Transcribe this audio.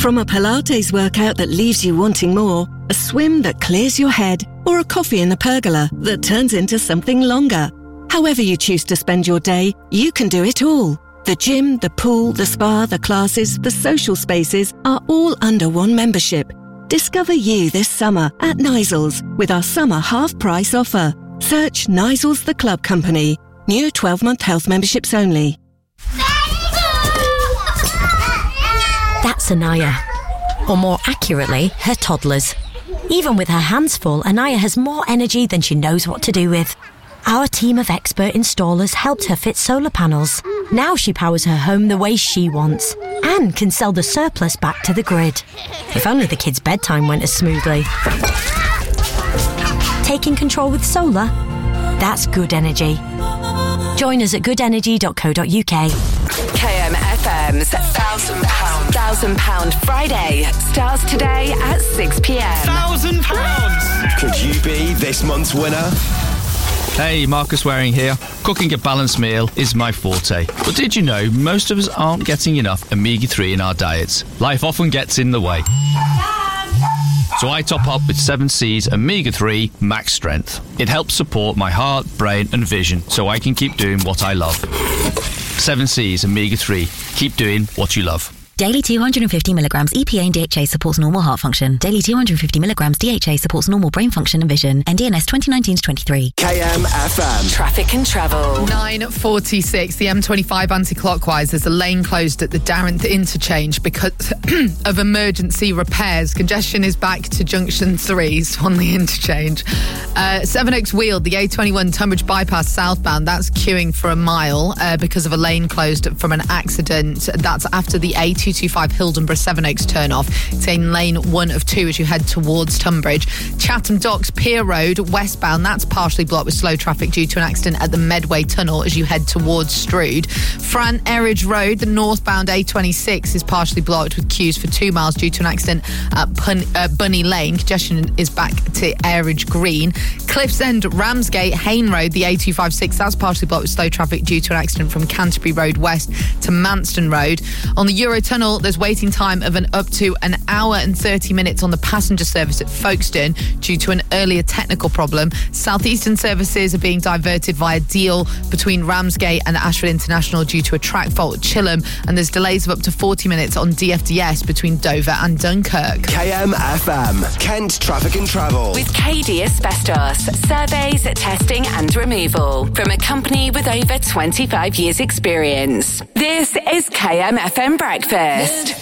From a Pilates workout that leaves you wanting more, a swim that clears your head, or a coffee in the pergola that turns into something longer. However you choose to spend your day, you can do it all. The gym, the pool, the spa, the classes, the social spaces are all under one membership. Discover you this summer at Nisel's with our summer half-price offer. Search Nisel's The Club Company. New 12-month health memberships only. That's Anaya. Or more accurately, her toddlers. Even with her hands full, Anaya has more energy than she knows what to do with. Our team of expert installers helped her fit solar panels. Now she powers her home the way she wants and can sell the surplus back to the grid. If only the kids' bedtime went as smoothly. Taking control with solar? That's good energy. Join us at goodenergy.co.uk. KMFM's £1,000 Friday starts today at 6 p.m. £1,000! Could you be this month's winner? Hey, Marcus Waring here. Cooking a balanced meal is my forte. But did you know most of us aren't getting enough omega-3 in our diets? Life often gets in the way. So I top up with 7C's Omega-3 Max Strength. It helps support my heart, brain and vision so I can keep doing what I love. 7C's Omega-3. Keep doing what you love. Daily 250mg EPA and DHA supports normal heart function. Daily 250mg DHA supports normal brain function and vision. NDNS 2019-23. KMFM. Traffic and travel. 9:46. The M25 anti-clockwise. There's a lane closed at the Darrant interchange because of emergency repairs. Congestion is back to junction 3, Swanley interchange. Sevenoaks Weald, the A21 Tunbridge bypass southbound. That's queuing for a mile because of a lane closed from an accident. That's after the A225 Hildenborough Sevenoaks turn off. It's in lane 1 of 2 as you head towards Tunbridge. Chatham Docks Pier Road westbound, that's partially blocked with slow traffic due to an accident at the Medway Tunnel as you head towards Strood. Fran Eridge Road, the northbound A26 is partially blocked with queues for 2 miles due to an accident at Bunny Lane. Congestion is back to Eridge Green. Cliffs End Ramsgate Hayne Road, the A256, that's partially blocked with slow traffic due to an accident from Canterbury Road west to Manston Road. On the Eurotunnel, there's waiting time of up to an hour and 30 minutes on the passenger service at Folkestone due to an earlier technical problem. Southeastern services are being diverted via Deal between Ramsgate and Ashford International due to a track fault at Chilham, and there's delays of up to 40 minutes on DFDS between Dover and Dunkirk. KMFM. Kent Traffic and Travel. With KD Asbestos. Surveys, testing and removal. From a company with over 25 years experience. This is KMFM Breakfast.